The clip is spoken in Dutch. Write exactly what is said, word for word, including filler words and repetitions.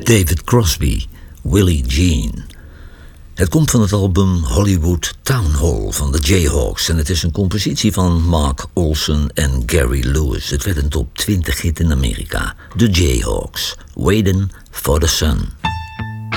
David Crosby, Willie Jean. Het komt van het album Hollywood Town Hall van de Jayhawks en het is een compositie van Mark Olson en Gary Lewis. Het werd een top twintig hit in Amerika. De Jayhawks, Waiting for the Sun.